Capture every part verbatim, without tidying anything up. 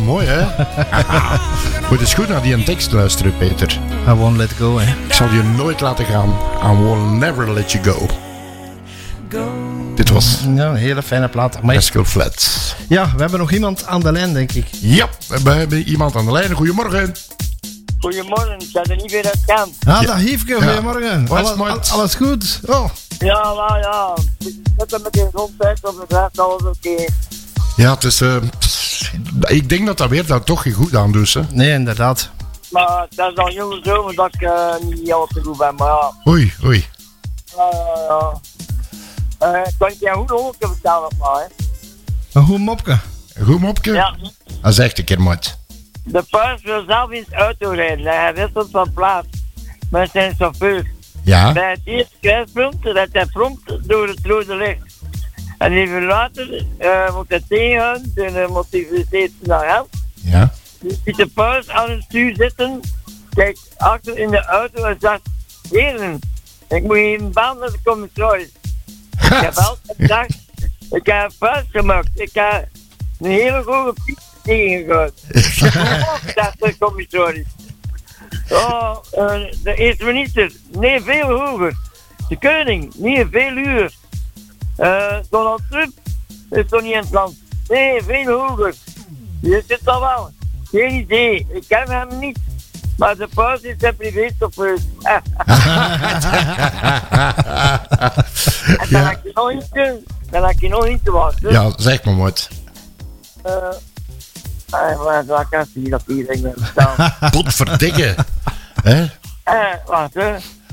mooi, hè? Moet eens goed naar die tekst luisteren, Peter. I won't let go, hè. Ik zal je nooit laten gaan. I will never let you go. Dit was Ja, een hele fijne plaat. Maar Rascal Flatts. ja, we hebben nog iemand aan de lijn, denk ik. Ja, we hebben iemand aan de lijn. Goedemorgen. Goedemorgen, ik ga er niet weer uit gaan. Ah, Ja. dag Hiefke, Ja. goedemorgen. Wat is Alle- mooi? al- alles goed? Oh. Ja, nou ja, net met de gezondheid op de rest, alles oké. Ja, het is... Uh, ik denk dat dat weer daar toch goed aan doet, hè? Nee, inderdaad. Maar het is dan jonge zomer dat ik uh, niet al te goed ben, maar ja. Oei, oei. Ja, ja, ja. Uh, kan ik je een goed honderdje vertellen of maar, hè? Een goed mopje. Goed mopje? Ja. Dat is echt een keer mooi. De paus wil zelf in zijn auto rijden. Hij wisselt van plaats met zijn chauffeur. Ja? Bij het eerste kruispunt rijdt hij prompt door het rode licht. En even later uh, moet hij tegenhouden en uh, motiveert naar hem. Ja? Je ziet de paus aan het stuur zitten, kijkt achter in de auto en zegt: heren, ik moet even baan naar de commissaris. Ik heb altijd gezegd, ik heb een vuist gemaakt. Ik heb een hele goede piep tegengehouden. Zegt de commissaris. Oh, uh, de eerste minister, nee, veel hoger. De koning, nee, veel uur. Uh, Donald Trump is toch niet in het land? Nee, veel hoger. Je zit al wel. Geen idee, ik ken hem niet. Maar de paus is zijn privéchauffeur. En dan heb je nog iets te, dan heb je nog iets te wachten. Ja, zeg maar wat. Uh, uh, maar dat kan je dat hier dingen staan. Potverdikke. Hè? Uh, wacht, hè.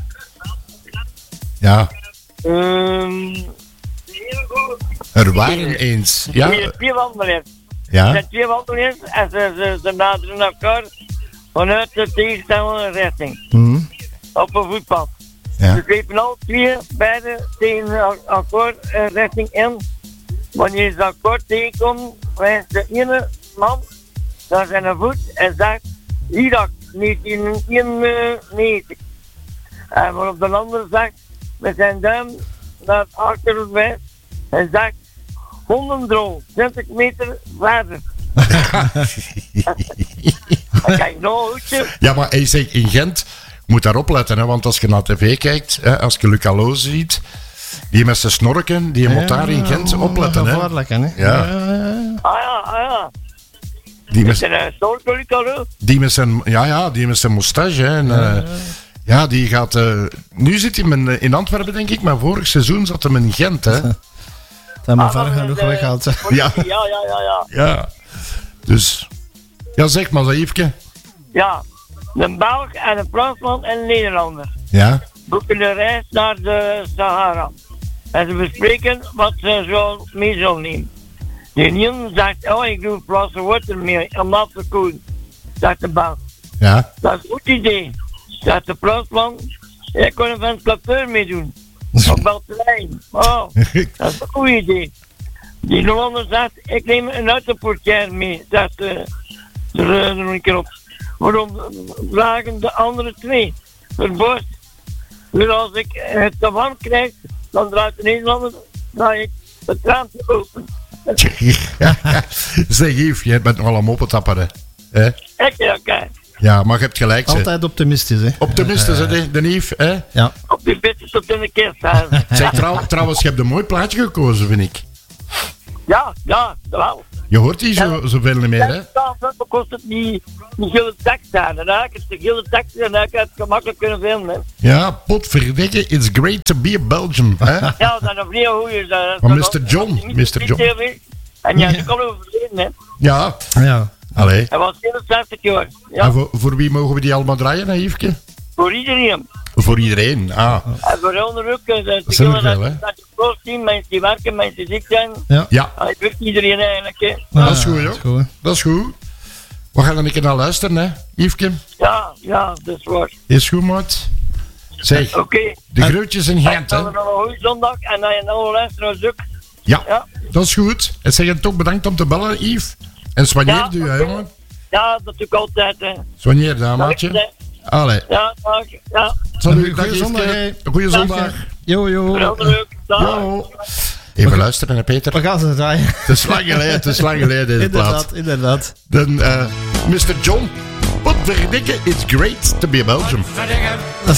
Ja. Um, Er waren eens. Ja? Hier zijn twee wandelaars. Er Ja? zijn twee wandelaars en ze, ze, ze naderen elkaar vanuit de tegenstellende richting. Hm. Op een voetpad. Ja. Ze grepen al twee, beide tegen el- elkaar uh, richting in. Wanneer ze elkaar tegenkomen, wijst de ene man naar zijn voet en zegt: Irak, negentien eenennegentig. En waarop de ander zegt met zijn duim naar achteren wijst en zegt: Hondendrol, twintig meter verder. Dan kijk je nog hoedje. Ja, maar hij zegt in Gent, je moet daarop letten, hè, want als je naar tv kijkt, hè, als je Luc Allo ziet, die met zijn snorken, die moet daar in Gent opletten. Hè. Gevaarlijk, hè? Ja. Ah ja, ah ja. Die Is met, er een storkolikalo? die met zijn, ja, ja, die met zijn moustache. Hè, en, uh, ja, die gaat... Uh, nu zit hij in, in Antwerpen, denk ik, maar vorig seizoen zat hij in Gent. Hè. Dat moet Ah, ver genoeg de- weggehaald. hè. Ja. Ja, ja, ja, ja. Ja. Dus... Ja, zeg maar, Zaïfke. Ja, een Belg en een Fransman en een Nederlander Ja. boeken de reis naar de Sahara. En ze bespreken wat ze zo mee zullen nemen. De ene zegt: oh, ik doe een fles water mee om af te koelen. Zegt de Belg: Ja. dat is een goed idee. Zegt de Fransman: ik kon een ventilateur meedoen. Op batterijen. Oh, dat is een goed idee. Die Nederlander zegt: ik neem een autoportier mee. Zegt de, de, de, nog een keer op. Waarom vragen de andere twee? Verborst. Dus als ik het te warm krijg, dan draait de Nederlander, draai ik het raampje open. Zeg Yves, jij bent nogal een moppetapper, hè? Hè? Echt, ja, kijk. Ja, maar je hebt gelijk, zeg. Altijd optimistisch, hè? Optimisten, zeg, de, de Yves, hè? Ja. Op die bitjes tot in de kist staan. Zeg, trouw, trouwens, je hebt een mooi plaatje gekozen, vind ik. Ja, ja, wel. Je hoort die zo, zoveel niet meer, hè? Ja, dan kost het niet, niet gele tekst aan. Dan heb ik het de gele tekst en dan heb ik het gemakkelijk kunnen vinden. Hè. Ja, potverdikke, it's great to be a Belgian, hè? Ja, dat zijn een vrije goeie. Dat, Maar dat- mister John, dat- mister John. En ja, die komen we verleden, hè. Ja, Ja. allee. Hij was vierenzestig jaar. Ja, En voor, voor wie mogen we die allemaal draaien, hè, Yveske? voor iedereen. Voor iedereen, ah. En voor onder ook, eh, dat is ook dat wel, hè? dat je close zien, mensen die werken, mensen die ziek zijn. Ja. Ja, Ah, ik weet iedereen eigenlijk, hè. dat is goed, Ja, joh. dat is goed, hè. Dat is goed. We gaan er een keer naar luisteren, hè, Yveske? Ja, ja, dat is waar. Is goed, maat. Zeg, Oké. de groetjes in En Gent, hè? dan nog een goede zondag en dan je nou luisteren zoek. Ja, Ja. dat is goed. En zeg je toch bedankt om te bellen, Yves. En soigneer Ja, u, hè, oké. jongen. Ja, dat doe ik altijd, hè. Soigneer daar, maatje. Allee. Ja, dag. Ja, Salut, Goeie dag, zondag, Yveske. hè. Goeie zondag. Jo, jo. heel leuk. Dag. Jo. Even luisteren, hè, Peter. We gaan ze draaien. Het is lang geleden, het is lang geleden deze plaat. Inderdaad, inderdaad. Dan, uh, mister John, what verdikke, it's great to be a Belgium.